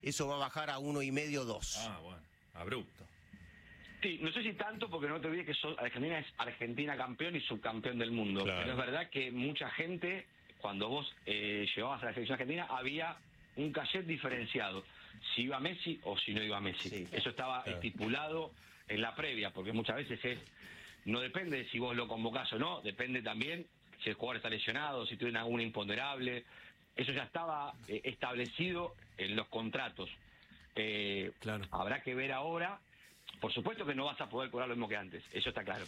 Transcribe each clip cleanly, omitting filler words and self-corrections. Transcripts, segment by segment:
eso va a bajar a 1,5, 2. Ah, bueno, abrupto. Sí, no sé si tanto, porque no te olvides que Argentina es Argentina campeón y subcampeón del mundo. Claro. Pero es verdad que mucha gente, cuando vos llevabas a la selección argentina, había un cachet diferenciado. Si iba Messi o si no iba Messi. Sí. Eso estaba estipulado en la previa, porque muchas veces no depende de si vos lo convocás o no, depende también si el jugador está lesionado, si tiene alguna imponderable. Eso ya estaba establecido en los contratos. Claro. Habrá que ver ahora. Por supuesto que no vas a poder cobrar lo mismo que antes, eso está claro.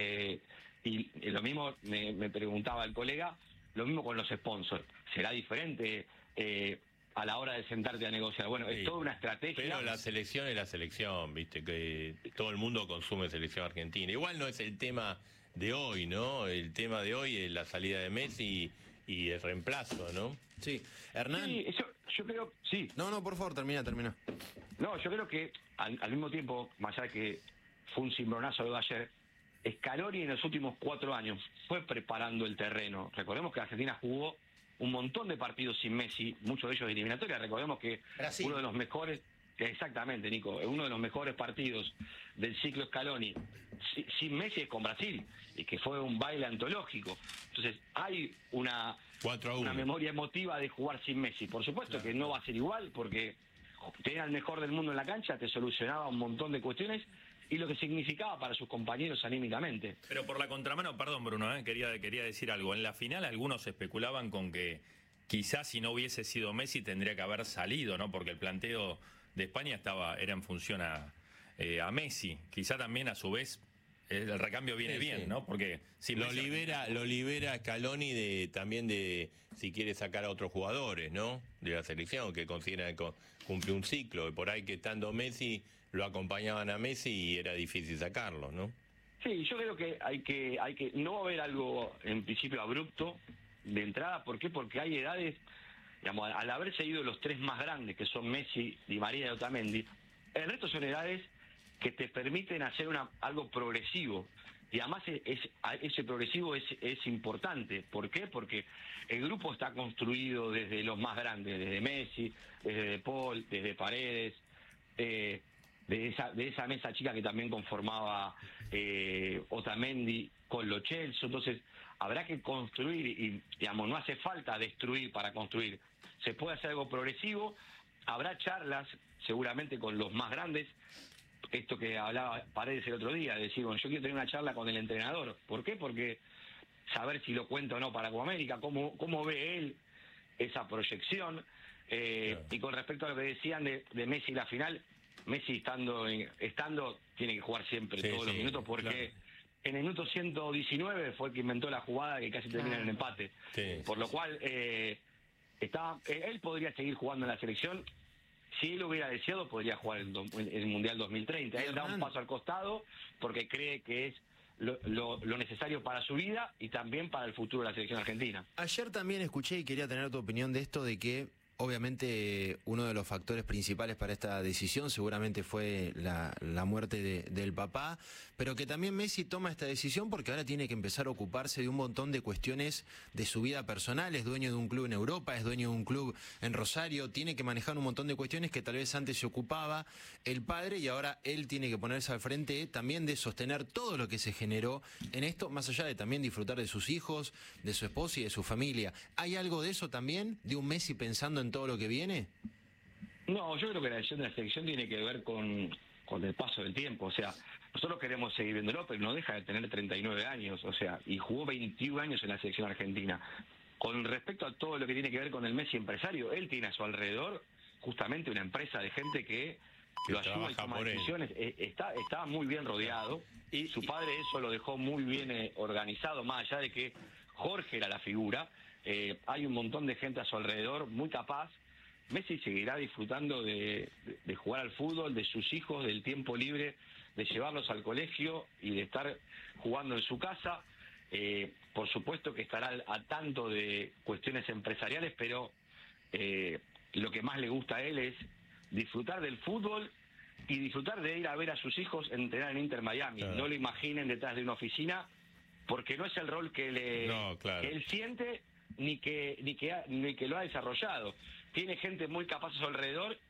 Y lo mismo me preguntaba el colega, lo mismo con los sponsors. ¿Será diferente a la hora de sentarte a negociar? Bueno, es toda una estrategia. Pero la selección es la selección, viste, que todo el mundo consume selección argentina. Igual no es el tema de hoy, ¿no? El tema de hoy es la salida de Messi y el reemplazo, ¿no? Sí, Hernán. Sí, eso, yo creo, sí. No, por favor, termina. No, yo creo que al mismo tiempo, más allá de que fue un cimbronazo lo de ayer, Scaloni en los últimos 4 años fue preparando el terreno. Recordemos que Argentina jugó un montón de partidos sin Messi, muchos de ellos de eliminatoria. Recordemos que Brasil. uno de los mejores, exactamente, Nico, uno de los mejores partidos del ciclo Scaloni sin Messi es con Brasil, y que fue un baile antológico. Entonces hay una 4-1. memoria emotiva de jugar sin Messi. Por supuesto que no va a ser igual, porque tener al mejor del mundo en la cancha te solucionaba un montón de cuestiones y lo que significaba para sus compañeros anímicamente. Pero por la contramano, perdón Bruno, quería decir algo. En la final algunos especulaban con que quizás si no hubiese sido Messi tendría que haber salido, ¿no? Porque el planteo de España era en función a Messi. Quizá también a su vez el recambio viene bien, ¿no? Porque si lo libera Scaloni también de si quiere sacar a otros jugadores, ¿no? De la selección, que considera que cumple un ciclo. Y por ahí que estando Messi, lo acompañaban a Messi y era difícil sacarlo, ¿no? Sí, yo creo que hay que no va a haber algo en principio abrupto de entrada. ¿Por qué? Porque hay edades, digamos, al haberse ido los 3 más grandes, que son Messi, Di María y Otamendi, el resto son edades que te permiten hacer algo progresivo. Y además ese progresivo es importante. ¿Por qué? Porque el grupo está construido desde los más grandes, desde Messi, desde De Paul, desde Paredes, de esa mesa chica que también conformaba Otamendi con Lo Celso. Entonces habrá que construir y, digamos, no hace falta destruir para construir. Se puede hacer algo progresivo. Habrá charlas seguramente con los más grandes. Esto que hablaba Paredes el otro día, decir, bueno, yo quiero tener una charla con el entrenador. ¿Por qué? Porque saber si lo cuenta o no para Copa América, cómo ve él esa proyección. Claro. Y con respecto a lo que decían de Messi y la final, Messi estando tiene que jugar siempre todos los minutos, porque en el minuto 119 fue el que inventó la jugada que casi termina en el empate. Por lo cual él podría seguir jugando en la selección. Si él hubiera deseado, podría jugar el Mundial 2030. Él da un paso al costado porque cree que es lo necesario para su vida y también para el futuro de la selección argentina. Ayer también escuché y quería tener tu opinión de esto, de que obviamente uno de los factores principales para esta decisión seguramente fue la muerte del papá, pero que también Messi toma esta decisión porque ahora tiene que empezar a ocuparse de un montón de cuestiones de su vida personal. Es dueño de un club en Europa, es dueño de un club en Rosario, tiene que manejar un montón de cuestiones que tal vez antes se ocupaba el padre, y ahora él tiene que ponerse al frente también de sostener todo lo que se generó en esto, más allá de también disfrutar de sus hijos, de su esposa y de su familia. ¿Hay algo de eso también, de un Messi pensando en todo lo que viene? No, yo creo que la decisión de la selección tiene que ver con el paso del tiempo. O sea, nosotros queremos seguir viéndolo, pero no deja de tener 39 años, o sea, y jugó 21 años en la selección argentina. Con respecto a todo lo que tiene que ver con el Messi empresario, él tiene a su alrededor justamente una empresa de gente que lo ayuda y toma decisiones. Está muy bien rodeado, y su padre eso lo dejó muy bien organizado, más allá de que Jorge era la figura. Hay un montón de gente a su alrededor muy capaz. Messi seguirá disfrutando de jugar al fútbol, de sus hijos, del tiempo libre, de llevarlos al colegio y de estar jugando en su casa. Por supuesto que estará al tanto de cuestiones empresariales, pero lo que más le gusta a él es disfrutar del fútbol y disfrutar de ir a ver a sus hijos entrenar en Inter Miami. No lo imaginen detrás de una oficina, porque no es el rol que él siente ni que lo ha desarrollado. Tiene gente muy capaz a su alrededor